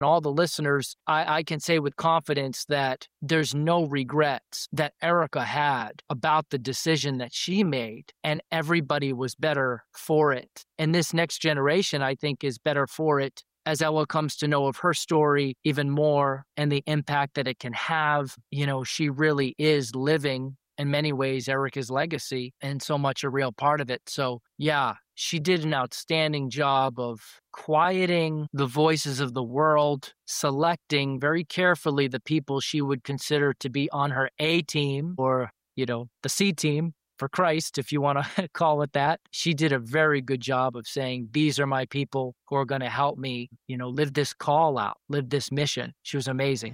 all the listeners, I can say with confidence that there's no regrets that Erica had about the decision that she made, and everybody was better for it. And this next generation, I think, is better for it as Ella comes to know of her story even more and the impact that it can have. She really is living, in many ways, Erica's legacy and so much a real part of it. So, yeah, she did an outstanding job of quieting the voices of the world, selecting very carefully the people she would consider to be on her A team or, the C team for Christ, if you want to call it that. She did a very good job of saying, these are my people who are going to help me, live this call out, live this mission. She was amazing.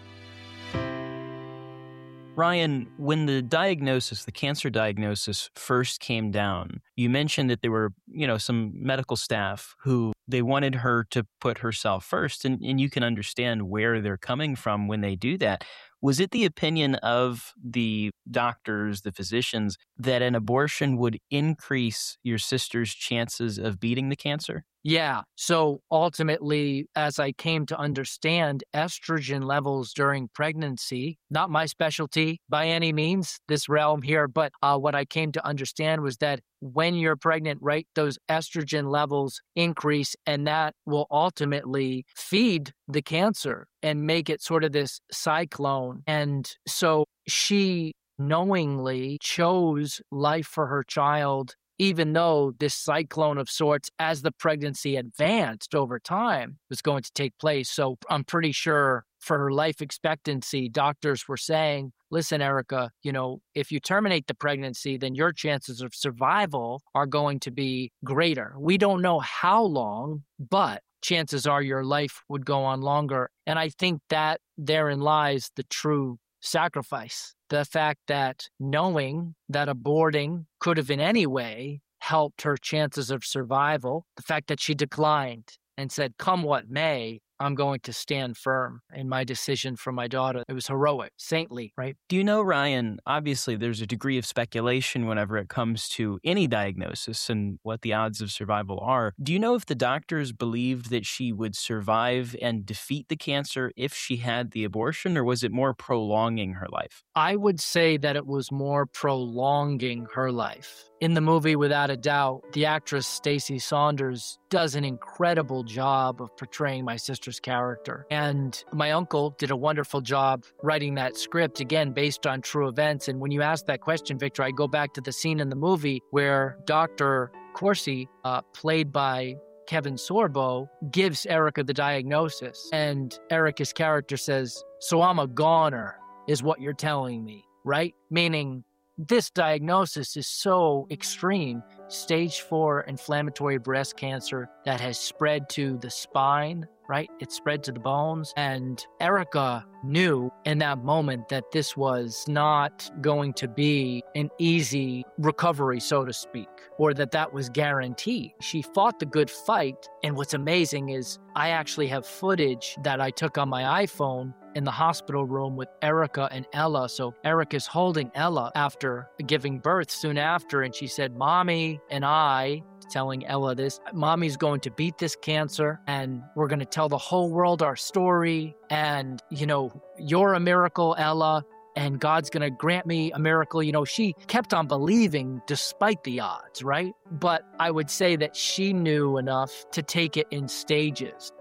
Ryan, when the cancer diagnosis first came down, you mentioned that there were, some medical staff who they wanted her to put herself first, and you can understand where they're coming from when they do that. Was it the opinion of the doctors, the physicians, that an abortion would increase your sister's chances of beating the cancer? Yeah. So ultimately, as I came to understand estrogen levels during pregnancy, not my specialty by any means, this realm here, but what I came to understand was that when you're pregnant, right, those estrogen levels increase, and that will ultimately feed the cancer and make it sort of this cyclone. And so she knowingly chose life for her child, even though this cyclone of sorts, as the pregnancy advanced over time, was going to take place. So I'm pretty sure for her life expectancy, doctors were saying, listen, Erica, if you terminate the pregnancy, then your chances of survival are going to be greater. We don't know how long, but chances are your life would go on longer. And I think that therein lies the true sacrifice. The fact that knowing that aborting could have in any way helped her chances of survival, the fact that she declined and said, come what may, I'm going to stand firm in my decision for my daughter. It was heroic, saintly, right? Do you know, Ryan, obviously there's a degree of speculation whenever it comes to any diagnosis and what the odds of survival are. Do you know if the doctors believed that she would survive and defeat the cancer if she had the abortion, or was it more prolonging her life? I would say that it was more prolonging her life. In the movie, without a doubt, the actress Stacey Saunders does an incredible job of portraying my sister's character. And my uncle did a wonderful job writing that script, again, based on true events. And when you ask that question, Victor, I go back to the scene in the movie where Dr. Corsi, played by Kevin Sorbo, gives Erica the diagnosis. And Erica's character says, so I'm a goner, is what you're telling me, right? Meaning, this diagnosis is so extreme, stage 4 inflammatory breast cancer that has spread to the spine, right? It spread to the bones. And Erica knew in that moment that this was not going to be an easy recovery, so to speak, or that was guaranteed. She fought the good fight. And what's amazing is I actually have footage that I took on my iPhone in the hospital room with Erica and Ella. So Erica's holding Ella after giving birth soon after. And she said, Mommy and I, telling Ella this, Mommy's going to beat this cancer and we're going to tell the whole world our story. And, you're a miracle, Ella, and God's going to grant me a miracle. She kept on believing despite the odds, right? But I would say that she knew enough to take it in stages.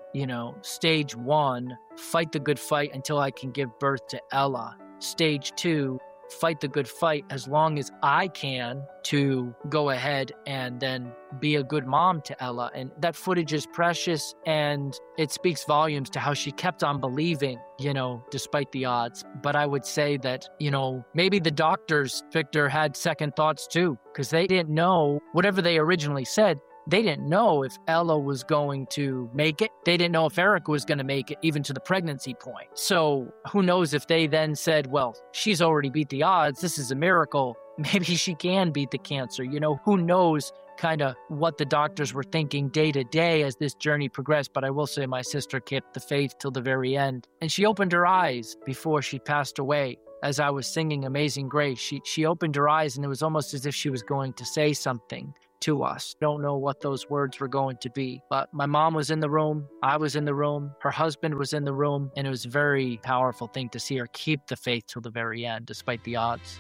Stage 1, fight the good fight until I can give birth to Ella. Stage 2, fight the good fight as long as I can to go ahead and then be a good mom to Ella. And that footage is precious, and it speaks volumes to how she kept on believing, despite the odds. But I would say that, maybe the doctors, Victor, had second thoughts too, because they didn't know whatever they originally said. They didn't know if Ella was going to make it. They didn't know if Erica was going to make it, even to the pregnancy point. So who knows if they then said, well, she's already beat the odds. This is a miracle. Maybe she can beat the cancer. Who knows kind of what the doctors were thinking day to day as this journey progressed. But I will say my sister kept the faith till the very end. And she opened her eyes before she passed away. As I was singing Amazing Grace, she opened her eyes and it was almost as if she was going to say something. to us. Don't know what those words were going to be, but my mom was in the room. I was in the room. Her husband was in the room. And it was a very powerful thing to see her keep the faith till the very end, despite the odds.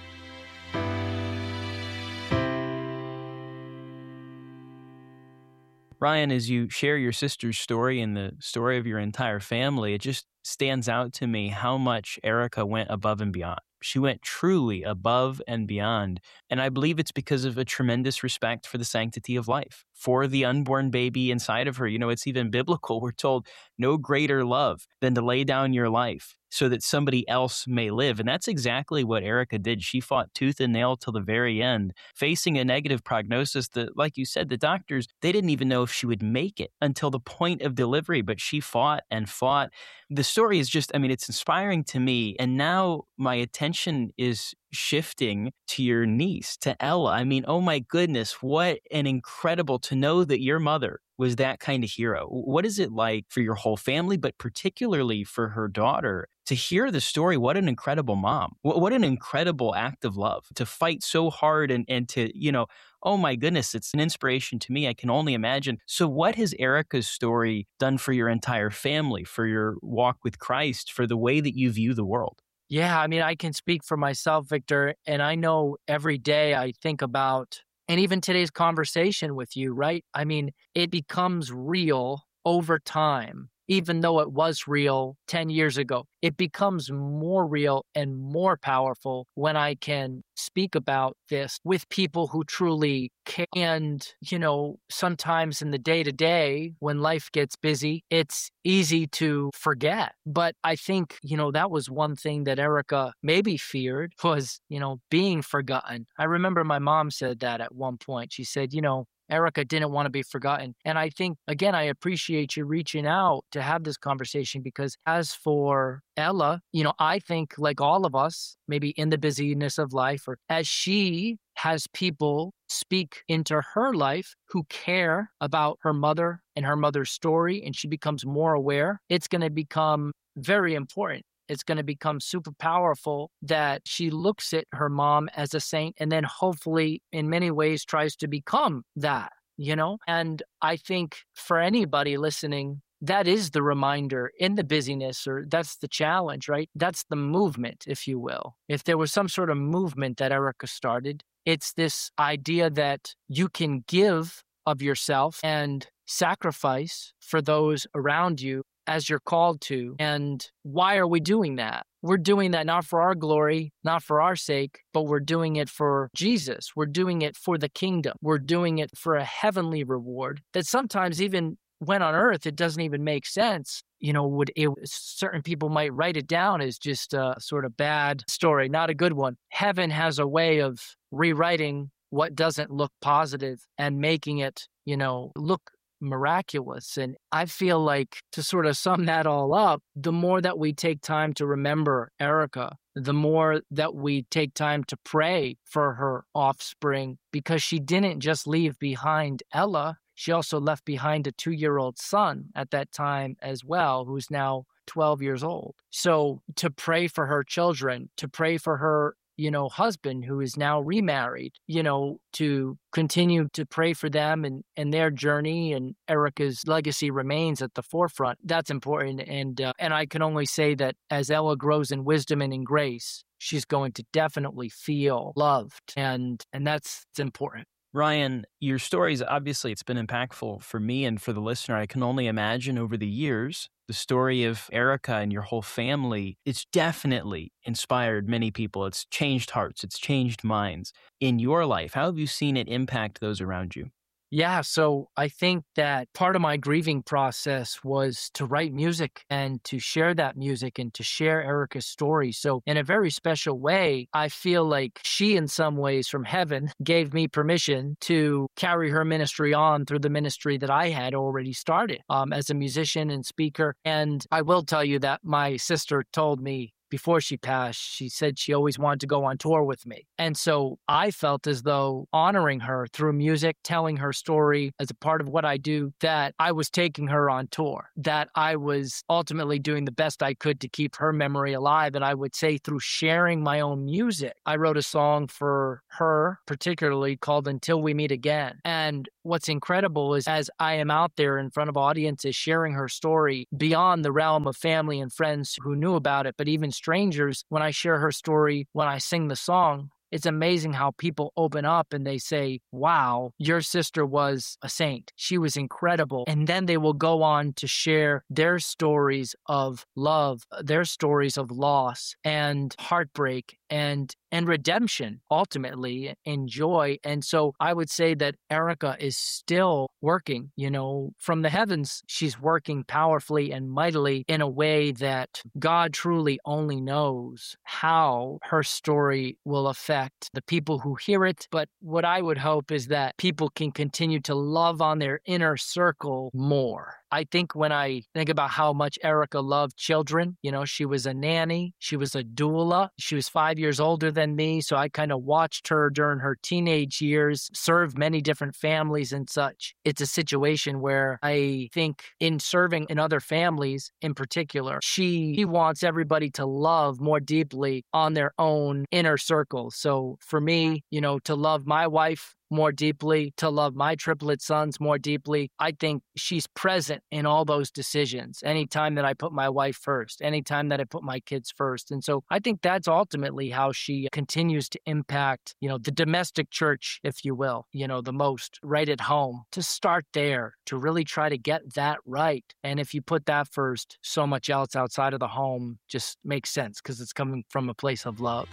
Ryan, as you share your sister's story and the story of your entire family, it just stands out to me how much Erica went above and beyond. She went truly above and beyond. And I believe it's because of a tremendous respect for the sanctity of life, for the unborn baby inside of her. You know, it's even biblical. We're told no greater love than to lay down your life so that somebody else may live. And that's exactly what Erica did. She fought tooth and nail till the very end, facing a negative prognosis that, like you said, the doctors, they didn't even know if she would make it until the point of delivery, but she fought and fought. The story is just, I mean, it's inspiring to me. And now my attention is shifting to your niece, to Ella. I mean, oh my goodness, what an incredible to know that your mother was that kind of hero. What is it like for your whole family, but particularly for her daughter, to hear the story? What an incredible mom. What an incredible act of love to fight so hard and to, you know, oh my goodness, it's an inspiration to me. I can only imagine. So what has Erica's story done for your entire family, for your walk with Christ, for the way that you view the world? Yeah, I mean, I can speak for myself, Victor, and I know every day I think about, and even today's conversation with you, right? I mean, it becomes real over time. Even though it was real 10 years ago, it becomes more real and more powerful when I can speak about this with people who truly care. And, you know, sometimes in the day-to-day, when life gets busy, it's easy to forget. But I think, you know, that was one thing that Erica maybe feared was, you know, being forgotten. I remember my mom said that at one point. She said, you know, Erica didn't want to be forgotten. And I think, again, I appreciate you reaching out to have this conversation because as for Ella, you know, I think like all of us, maybe in the busyness of life, or as she has people speak into her life who care about her mother and her mother's story, and she becomes more aware, it's going to become very important. It's going to become super powerful that she looks at her mom as a saint and then hopefully in many ways tries to become that, you know? And I think for anybody listening, that is the reminder in the busyness, or that's the challenge, right? That's the movement, if you will. If there was some sort of movement that Erica started, it's this idea that you can give of yourself and sacrifice for those around you as you're called to. And why are we doing that? We're doing that not for our glory, not for our sake, but we're doing it for Jesus. We're doing it for the kingdom. We're doing it for a heavenly reward that sometimes even when on earth, it doesn't even make sense. You know, certain people might write it down as just a sort of bad story, not a good one. Heaven has a way of rewriting what doesn't look positive and making it, you know, look miraculous. And I feel like to sort of sum that all up, the more that we take time to remember Erica, the more that we take time to pray for her offspring, because she didn't just leave behind Ella. She also left behind a 2-year-old son at that time as well, who's now 12 years old. So to pray for her children, to pray for her, you know, husband who is now remarried, you know, to continue to pray for them and their journey, and Erica's legacy remains at the forefront. That's important. And I can only say that as Ella grows in wisdom and in grace, she's going to definitely feel loved. And that's important. Ryan, your stories, obviously, it's been impactful for me and for the listener. I can only imagine over the years, the story of Erica and your whole family, it's definitely inspired many people. It's changed hearts. It's changed minds. In your life, how have you seen it impact those around you? Yeah, so I think that part of my grieving process was to write music and to share that music and to share Erica's story. So in a very special way, I feel like she in some ways from heaven gave me permission to carry her ministry on through the ministry that I had already started as a musician and speaker. And I will tell you that my sister told me before she passed, she said she always wanted to go on tour with me. And so I felt as though honoring her through music, telling her story as a part of what I do, that I was taking her on tour, that I was ultimately doing the best I could to keep her memory alive. And I would say through sharing my own music, I wrote a song for her, particularly called Until We Meet Again. And what's incredible is as I am out there in front of audiences sharing her story beyond the realm of family and friends who knew about it, but even strangers, when I share her story, when I sing the song, it's amazing how people open up and they say, wow, your sister was a saint. She was incredible. And then they will go on to share their stories of love, their stories of loss and heartbreak and redemption, ultimately, and joy. And so I would say that Erica is still working, from the heavens. She's working powerfully and mightily in a way that God truly only knows how her story will affect the people who hear it. But what I would hope is that people can continue to love on their inner circle more. I think when I think about how much Erica loved children, she was a nanny, she was a doula, she was 5 years older than me. So I kind of watched her during her teenage years, serve many different families and such. It's a situation where I think in serving in other families in particular, she wants everybody to love more deeply on their own inner circle. So for me, to love my wife more deeply, to love my triplet sons more deeply. I think she's present in all those decisions. Anytime that I put my wife first, anytime that I put my kids first. And so I think that's ultimately how she continues to impact, the domestic church, if you will, the most right at home, to start there, to really try to get that right. And if you put that first, so much else outside of the home just makes sense because it's coming from a place of love.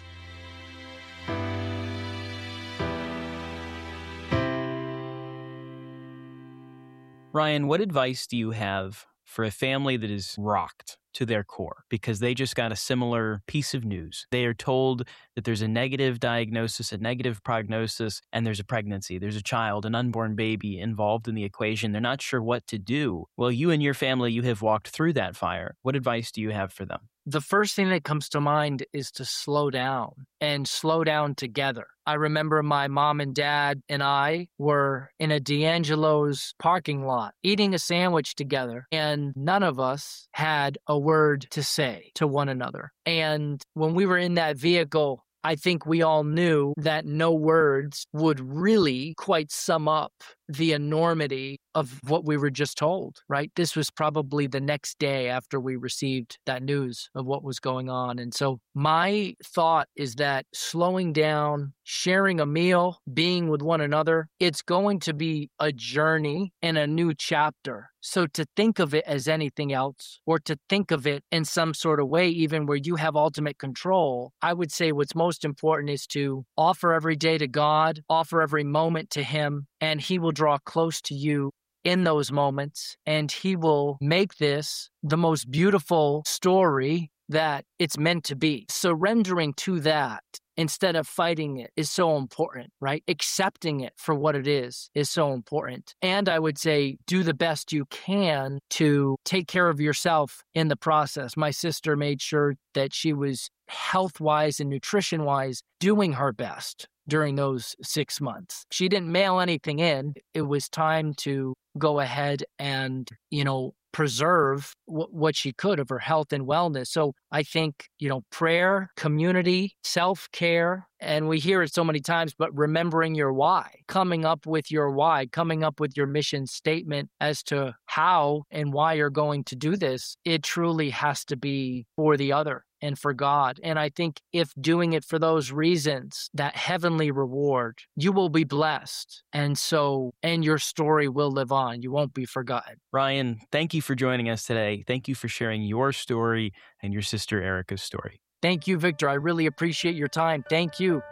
Ryan, what advice do you have for a family that is rocked to their core because they just got a similar piece of news? They are told that there's a negative diagnosis, a negative prognosis, and there's a pregnancy. There's a child, an unborn baby involved in the equation. They're not sure what to do. Well, you and your family, you have walked through that fire. What advice do you have for them? The first thing that comes to mind is to slow down and slow down together. I remember my mom and dad and I were in a D'Angelo's parking lot eating a sandwich together, and none of us had a word to say to one another. And when we were in that vehicle, I think we all knew that no words would really quite sum up the enormity of what we were just told, right? This was probably the next day after we received that news of what was going on. And so my thought is that slowing down, sharing a meal, being with one another, it's going to be a journey and a new chapter. So to think of it as anything else, or to think of it in some sort of way, even where you have ultimate control, I would say what's most important is to offer every day to God, offer every moment to Him, and He will draw close to you in those moments, and He will make this the most beautiful story that it's meant to be. Surrendering to that instead of fighting it is so important, right? Accepting it for what it is so important. And I would say do the best you can to take care of yourself in the process. My sister made sure that she was health-wise and nutrition-wise doing her best during those 6 months. She didn't mail anything in. It was time to go ahead and, preserve what she could of her health and wellness. So I think, prayer, community, self-care, and we hear it so many times, but remembering your why, coming up with your why, coming up with your mission statement as to how and why you're going to do this, it truly has to be for the other and for God. And I think if doing it for those reasons, that heavenly reward, you will be blessed. And your story will live on. You won't be forgotten. Ryan, thank you for joining us today. Thank you for sharing your story and your sister Erica's story. Thank you, Victor. I really appreciate your time. Thank you.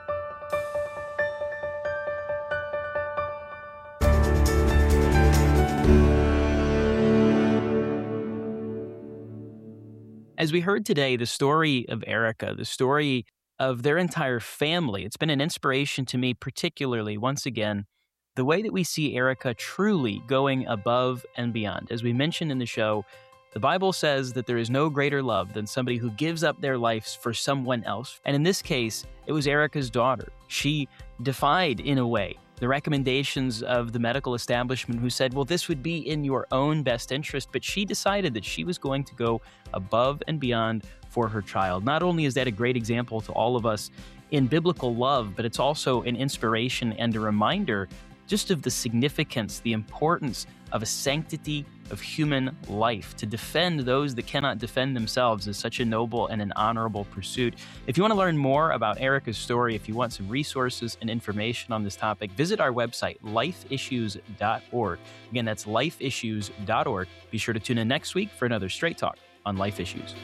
As we heard today, the story of Erica, the story of their entire family, it's been an inspiration to me, particularly, once again, the way that we see Erica truly going above and beyond. As we mentioned in the show, The Bible says that there is no greater love than somebody who gives up their lives for someone else. And in this case, it was Erica's daughter. She defied, in a way, the recommendations of the medical establishment who said, well, this would be in your own best interest. But she decided that she was going to go above and beyond for her child. Not only is that a great example to all of us in biblical love, but it's also an inspiration and a reminder just of the significance, the importance of a sanctity of human life. To defend those that cannot defend themselves is such a noble and an honorable pursuit. If you want to learn more about Erica's story, if you want some resources and information on this topic, visit our website, lifeissues.org. Again, that's lifeissues.org. Be sure to tune in next week for another Straight Talk on Life Issues.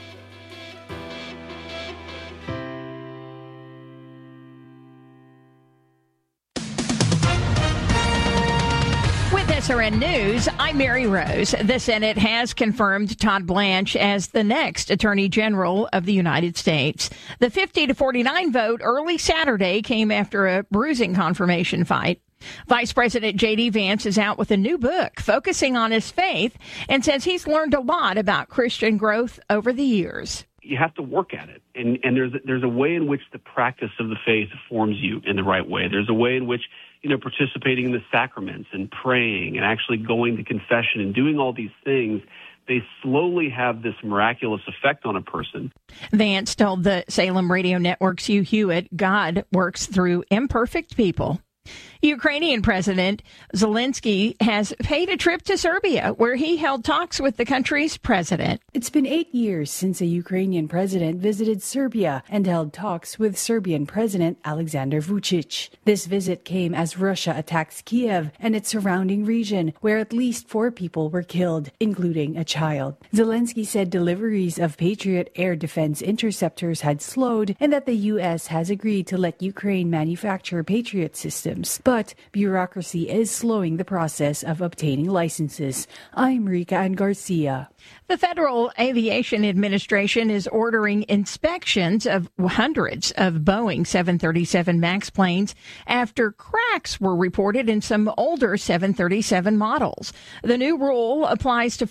SRN News, I'm Mary Rose. The Senate has confirmed Todd Blanche as the next Attorney General of the United States. The 50-49 vote early Saturday came after a bruising confirmation fight. Vice President J.D. Vance is out with a new book focusing on his faith and says he's learned a lot about Christian growth over the years. You have to work at it. And there's a way in which the practice of the faith forms you in the right way. There's a way in which, participating in the sacraments and praying and actually going to confession and doing all these things, they slowly have this miraculous effect on a person. Vance told the Salem Radio Network's Hugh Hewitt, God works through imperfect people. Ukrainian President Zelensky has paid a trip to Serbia, where he held talks with the country's president. It's been 8 years since a Ukrainian president visited Serbia and held talks with Serbian President Alexander Vučić. This visit came as Russia attacks Kiev and its surrounding region, where at least 4 people were killed, including a child. Zelensky said deliveries of Patriot air defense interceptors had slowed and that the U.S. has agreed to let Ukraine manufacture Patriot systems. But bureaucracy is slowing the process of obtaining licenses. I'm Rika Ann Garcia. The Federal Aviation Administration is ordering inspections of hundreds of Boeing 737 MAX planes after cracks were reported in some older 737 models. The new rule applies to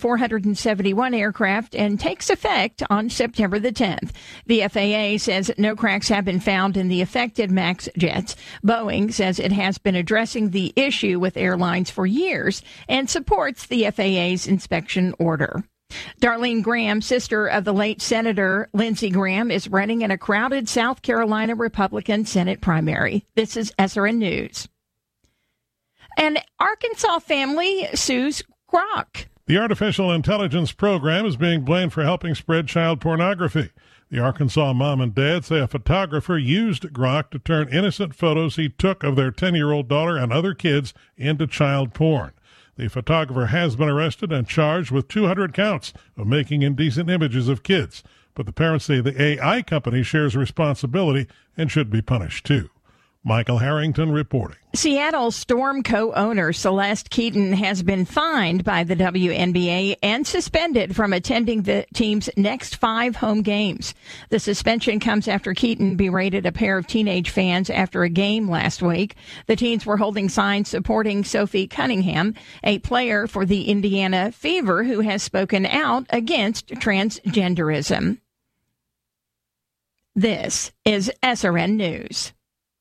471 aircraft and takes effect on September the 10th. The FAA says no cracks have been found in the affected MAX jets. Boeing says it has been addressing the issue with airlines for years and supports the FAA's inspection order. Darlene Graham, sister of the late Senator Lindsey Graham, is running in a crowded South Carolina Republican Senate primary. This is SRN News. An Arkansas family sues Grok. The artificial intelligence program is being blamed for helping spread child pornography. The Arkansas mom and dad say a photographer used Grok to turn innocent photos he took of their 10-year-old daughter and other kids into child porn. The photographer has been arrested and charged with 200 counts of making indecent images of kids. But the parents say the AI company shares responsibility and should be punished too. Michael Harrington reporting. Seattle Storm co-owner Celeste Keaton has been fined by the WNBA and suspended from attending the team's next 5 home games. The suspension comes after Keaton berated a pair of teenage fans after a game last week. The teens were holding signs supporting Sophie Cunningham, a player for the Indiana Fever who has spoken out against transgenderism. This is SRN News.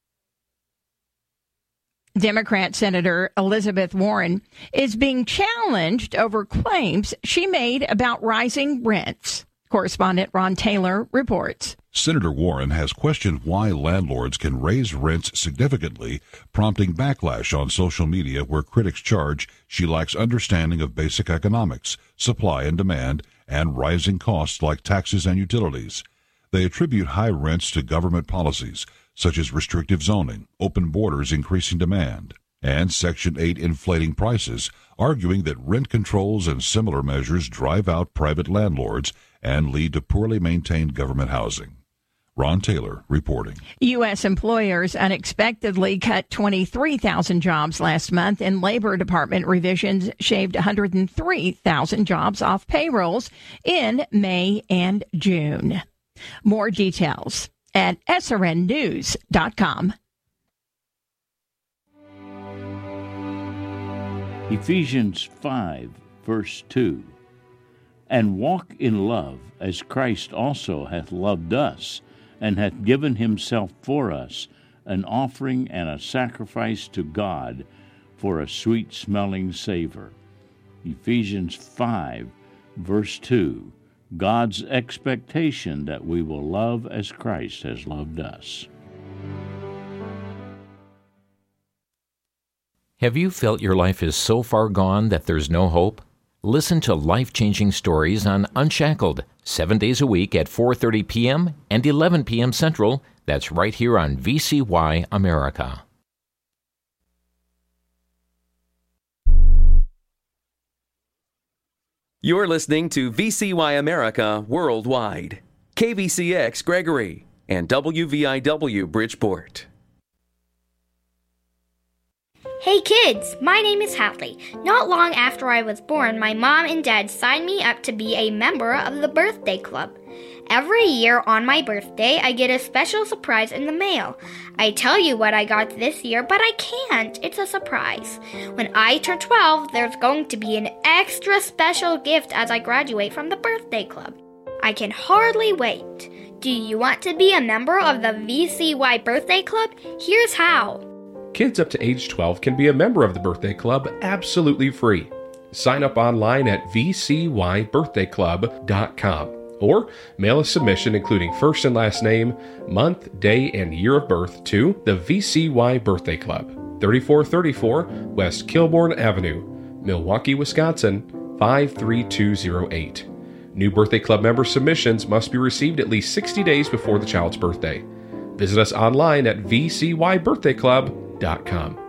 Democrat Senator Elizabeth Warren is being challenged over claims she made about rising rents. Correspondent Ron Taylor reports. Senator Warren has questioned why landlords can raise rents significantly, prompting backlash on social media where critics charge she lacks understanding of basic economics, supply and demand, and rising costs like taxes and utilities. They attribute high rents to government policies, such as restrictive zoning, open borders increasing demand, and Section 8 inflating prices, arguing that rent controls and similar measures drive out private landlords and lead to poorly maintained government housing. Ron Taylor reporting. U.S. employers unexpectedly cut 23,000 jobs last month, and Labor Department revisions shaved 103,000 jobs off payrolls in May and June. More details at srnnews.com. Ephesians 5, verse 2. and walk in love, as Christ also hath loved us, and hath given himself for us, an offering and a sacrifice to God for a sweet-smelling savor. Ephesians 5, verse 2, God's expectation that we will love as Christ has loved us. Have you felt your life is so far gone that there's no hope? Listen to life-changing stories on Unshackled, 7 days a week at 4:30 p.m. and 11 p.m. Central. That's right here on VCY America. You're listening to VCY America Worldwide, KVCX Gregory, and WVIW Bridgeport. Hey kids, my name is Hadley. Not long after I was born, my mom and dad signed me up to be a member of the birthday club. Every year on my birthday, I get a special surprise in the mail. I tell you what I got this year, but I can't. It's a surprise. When I turn 12, there's going to be an extra special gift as I graduate from the birthday club. I can hardly wait. Do you want to be a member of the VCY Birthday Club? Here's how. Kids up to age 12 can be a member of the birthday club absolutely free. Sign up online at vcybirthdayclub.com or mail a submission including first and last name, month, day, and year of birth to the VCY Birthday Club, 3434 West Kilbourne Avenue, Milwaukee, Wisconsin, 53208. New birthday club member submissions must be received at least 60 days before the child's birthday. Visit us online at vcybirthdayclub.com.